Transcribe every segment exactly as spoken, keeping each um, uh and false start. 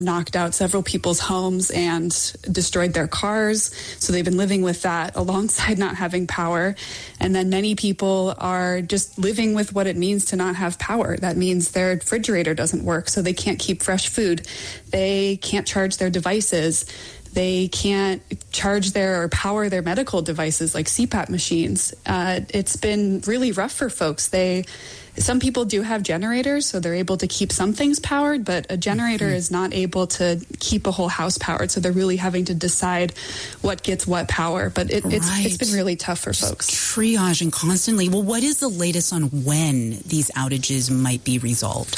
knocked out several people's homes and destroyed their cars. So they've been living with that alongside not having power. And then many people are just living with what it means to not have power. That means their refrigerator doesn't work, so they can't keep fresh food. They can't charge their devices. They can't charge their or power their medical devices like C PAP machines. Uh, it's been really rough for folks. They Some people do have generators, so they're able to keep some things powered, but a generator mm-hmm. is not able to keep a whole house powered. So they're really having to decide what gets what power. But it, right. it's it's been really tough for Just folks. Triaging constantly. Well, what is the latest on when these outages might be resolved?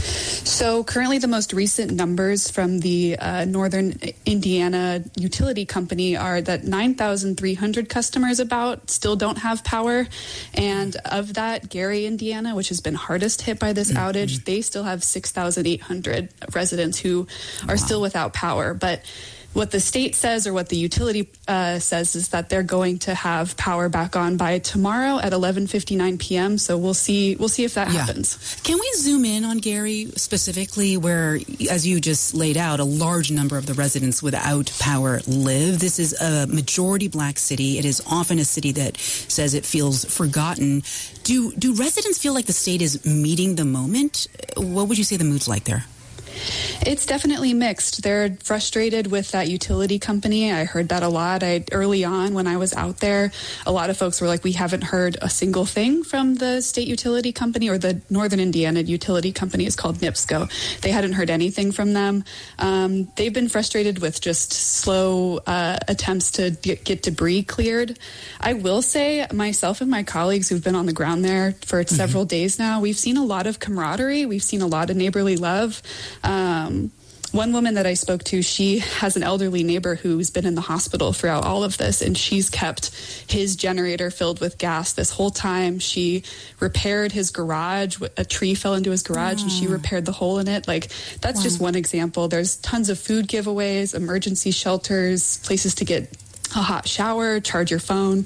So currently the most recent numbers from the uh, Northern Indiana Utility Company are that nine thousand three hundred customers about still don't have power. And of that, Gary, Indiana, which has been hardest hit by this mm-hmm. outage, they still have six thousand eight hundred residents who are wow. still without power. But what the state says or what the utility uh, says is that they're going to have power back on by tomorrow at eleven fifty-nine p.m. So we'll see we'll see if that yeah. happens. Can we zoom in on Gary specifically where, as you just laid out, a large number of the residents without power live? This is a majority black city. It is often a city that says it feels forgotten. Do, do residents feel like the state is meeting the moment? What would you say the mood's like there? It's definitely mixed. They're frustrated with that utility company. I heard that a lot. I, early on when I was out there, a lot of folks were like, we haven't heard a single thing from the state utility company, or the Northern Indiana Utility Company is called NIPSCO. They hadn't heard anything from them. Um, they've been frustrated with just slow uh, attempts to get, get debris cleared. I will say, myself and my colleagues who've been on the ground there for mm-hmm. several days now, we've seen a lot of camaraderie. We've seen a lot of neighborly love. Um, one woman that I spoke to, she has an elderly neighbor who's been in the hospital throughout all of this, and she's kept his generator filled with gas this whole time. She repaired his garage. A tree fell into his garage, mm. and she repaired the hole in it. Like, that's wow. just one example. There's tons of food giveaways, emergency shelters, places to get a hot shower, charge your phone.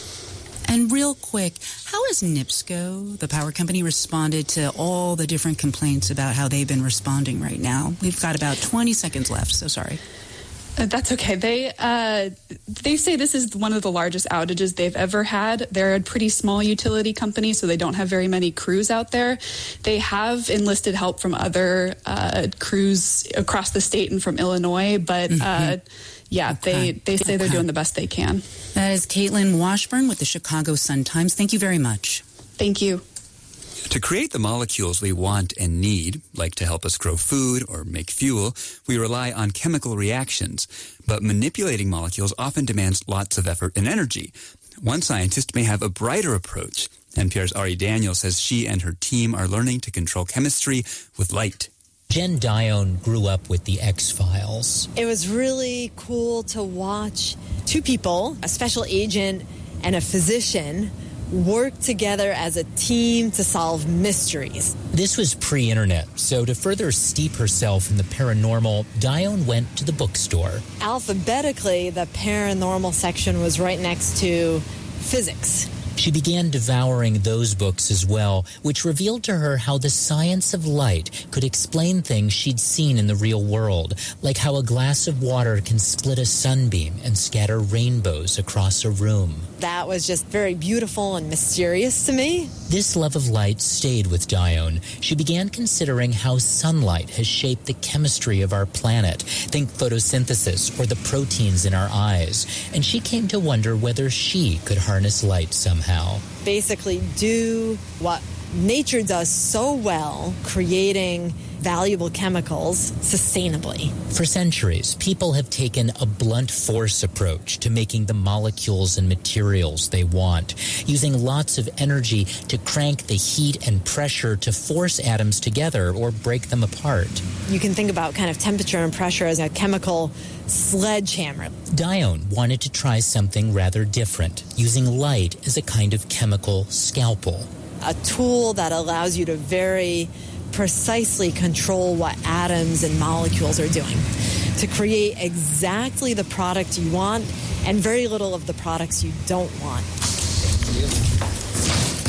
And real quick, how has NIPSCO, the power company, responded to all the different complaints about how they've been responding right now? We've got about twenty seconds left, so sorry. Uh, that's okay. They uh, they say this is one of the largest outages they've ever had. They're a pretty small utility company, so they don't have very many crews out there. They have enlisted help from other uh, crews across the state and from Illinois, but mm-hmm. uh, yeah, okay. they, they say they're okay. doing the best they can. That is Caitlin Washburn with the Chicago Sun-Times. Thank you very much. Thank you. To create the molecules we want and need, like to help us grow food or make fuel, we rely on chemical reactions. But manipulating molecules often demands lots of effort and energy. One scientist may have a brighter approach. N P R's Ari Daniel says she and her team are learning to control chemistry with light. Jen Dione grew up with the X-Files. It was really cool to watch two people, a special agent and a physician, work together as a team to solve mysteries. This was pre-internet, so to further steep herself in the paranormal, Dione went to the bookstore. Alphabetically, the paranormal section was right next to physics. She began devouring those books as well, which revealed to her how the science of light could explain things she'd seen in the real world, like how a glass of water can split a sunbeam and scatter rainbows across a room. That was just very beautiful and mysterious to me. This love of light stayed with Dione. She began considering how sunlight has shaped the chemistry of our planet. Think photosynthesis or the proteins in our eyes. And she came to wonder whether she could harness light somehow. Basically do what nature does so well, creating valuable chemicals sustainably. For centuries, people have taken a blunt force approach to making the molecules and materials they want, using lots of energy to crank the heat and pressure to force atoms together or break them apart. You can think about kind of temperature and pressure as a chemical sledgehammer. Dione wanted to try something rather different, using light as a kind of chemical scalpel. A tool that allows you to very precisely control what atoms and molecules are doing to create exactly the product you want and very little of the products you don't want.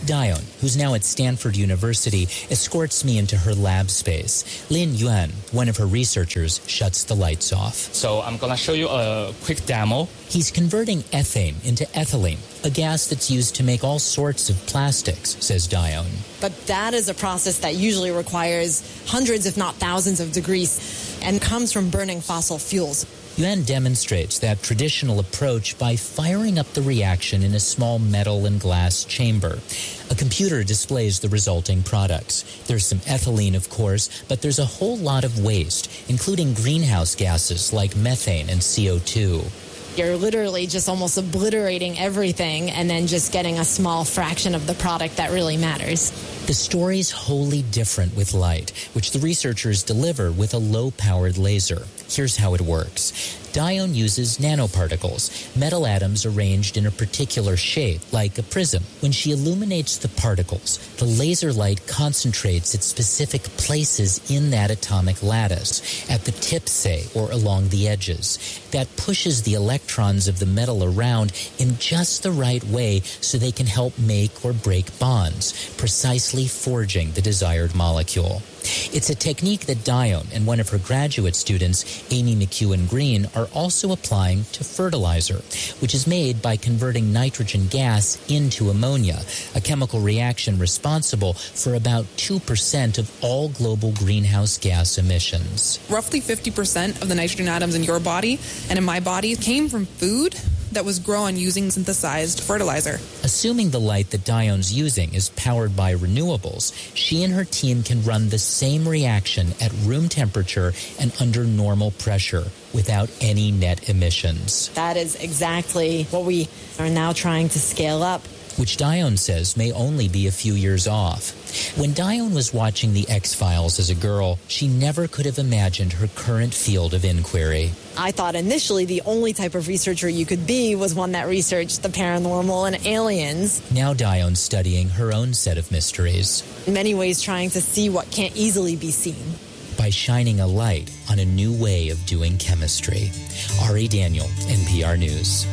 Dione, who's now at Stanford University, escorts me into her lab space. Lin Yuan, one of her researchers, shuts the lights off. So I'm going to show you a quick demo. He's converting ethane into ethylene, a gas that's used to make all sorts of plastics, says Dione. But that is a process that usually requires hundreds, if not thousands, of degrees and comes from burning fossil fuels. Yuan demonstrates that traditional approach by firing up the reaction in a small metal and glass chamber. A computer displays the resulting products. There's some ethylene, of course, but there's a whole lot of waste, including greenhouse gases like methane and C O two. You're literally just almost obliterating everything and then just getting a small fraction of the product that really matters. The story's wholly different with light, which the researchers deliver with a low-powered laser. Here's how it works. Dione uses nanoparticles, metal atoms arranged in a particular shape, like a prism. When she illuminates the particles, the laser light concentrates at specific places in that atomic lattice, at the tips, say, or along the edges. That pushes the electrons of the metal around in just the right way so they can help make or break bonds, precisely forging the desired molecule. It's a technique that Dione and one of her graduate students, Amy McEwen Green, are also applying to fertilizer, which is made by converting nitrogen gas into ammonia, a chemical reaction responsible for about two percent of all global greenhouse gas emissions. Roughly fifty percent of the nitrogen atoms in your body and in my body came from food that was grown using synthesized fertilizer. Assuming the light that Dione's using is powered by renewables, she and her team can run the same reaction at room temperature and under normal pressure without any net emissions. That is exactly what we are now trying to scale up, which Dione says may only be a few years off. When Dione was watching The X-Files as a girl, she never could have imagined her current field of inquiry. I thought initially the only type of researcher you could be was one that researched the paranormal and aliens. Now Dione's studying her own set of mysteries. In many ways trying to see what can't easily be seen. By shining a light on a new way of doing chemistry. Ari Daniel, N P R News.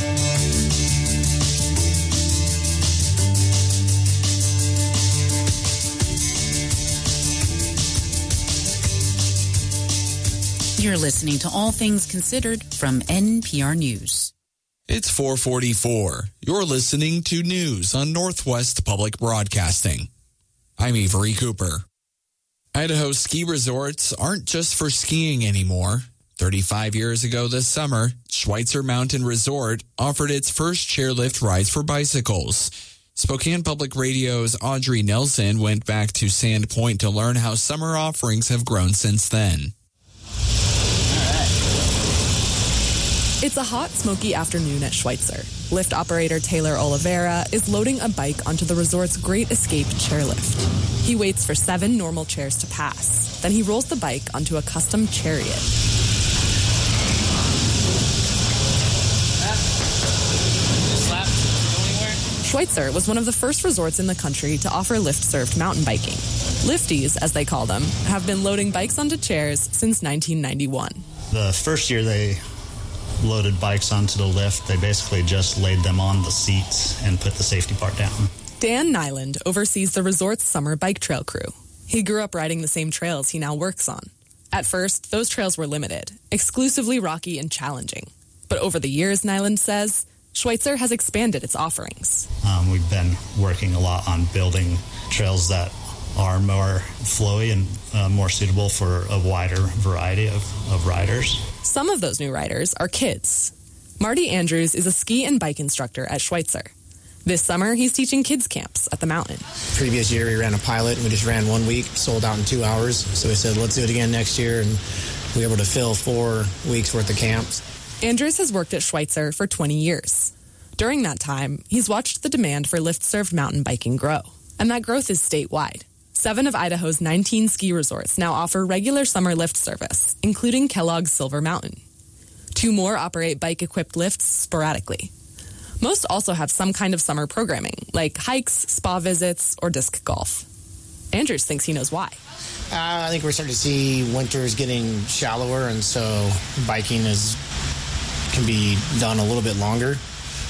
You're listening to All Things Considered from N P R News. It's four forty-four. You're listening to news on Northwest Public Broadcasting. I'm Avery Cooper. Idaho ski resorts aren't just for skiing anymore. thirty-five years ago this summer, Schweitzer Mountain Resort offered its first chairlift rides for bicycles. Spokane Public Radio's Audrey Nelson went back to Sand Point to learn how summer offerings have grown since then. It's a hot, smoky afternoon at Schweitzer. Lift operator Taylor Oliveira is loading a bike onto the resort's Great Escape chairlift. He waits for seven normal chairs to pass. Then he rolls the bike onto a custom chariot. Schweitzer was one of the first resorts in the country to offer lift-served mountain biking. Lifties, as they call them, have been loading bikes onto chairs since nineteen ninety-one. The first year they loaded bikes onto the lift, they basically just laid them on the seats and put the safety part down. Dan Nyland oversees the resort's summer bike trail crew. He grew up riding the same trails he now works on. At first, those trails were limited, exclusively rocky and challenging. But over the years, Nyland says, Schweitzer has expanded its offerings. Um, we've been working a lot on building trails that are more flowy and uh, more suitable for a wider variety of, of riders. Some of those new riders are kids. Marty Andrews is a ski and bike instructor at Schweitzer. This summer, he's teaching kids camps at the mountain. Previous year, we ran a pilot, and we just ran one week, sold out in two hours. So we said, let's do it again next year, and we were able to fill four weeks' worth of camps. Andrews has worked at Schweitzer for twenty years. During that time, he's watched the demand for lift-served mountain biking grow. And that growth is statewide. Seven of Idaho's nineteen ski resorts now offer regular summer lift service, including Kellogg's Silver Mountain. Two more operate bike-equipped lifts sporadically. Most also have some kind of summer programming, like hikes, spa visits, or disc golf. Andrews thinks he knows why. Uh, I think we're starting to see winters getting shallower, and so biking is can be done a little bit longer.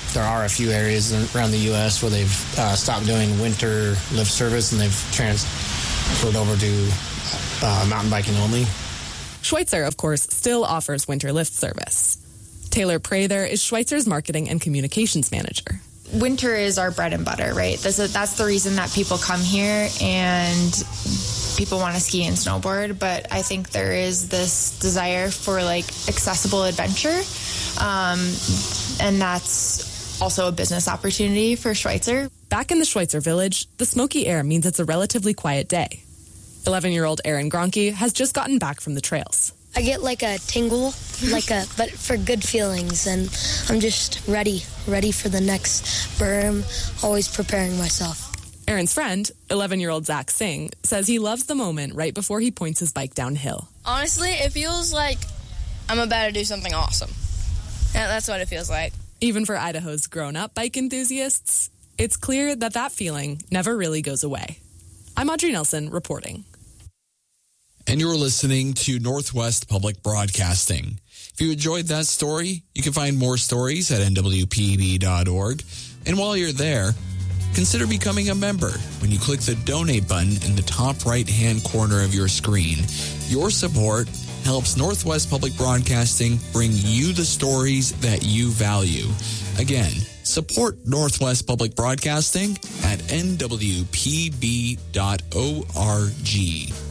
there are a few areas around the U S where they've uh, stopped doing winter lift service and they've transferred over to uh, mountain biking only. Schweitzer, of course, still offers winter lift service. Taylor Prather is Schweitzer's marketing and communications manager. Winter is our bread and butter, right? That's, a, that's the reason that people come here and people want to ski and snowboard. But I think there is this desire for like accessible adventure. Um, and that's also a business opportunity for Schweitzer. Back in the Schweitzer village, the smoky air means it's a relatively quiet day. eleven-year-old Erin Gronke has just gotten back from the trails. I get like a tingle, like a, but for good feelings, and I'm just ready, ready for the next berm, always preparing myself. Erin's friend, eleven-year-old Zach Singh, says he loves the moment right before he points his bike downhill. Honestly, it feels like I'm about to do something awesome. Yeah, that's what it feels like. Even for Idaho's grown-up bike enthusiasts, it's clear that that feeling never really goes away. I'm Audrey Nelson reporting. And you're listening to Northwest Public Broadcasting. If you enjoyed that story, you can find more stories at N W P B dot org. And while you're there, consider becoming a member when you click the donate button in the top right-hand corner of your screen. Your support helps Northwest Public Broadcasting bring you the stories that you value. Again, support Northwest Public Broadcasting at N W P B dot org.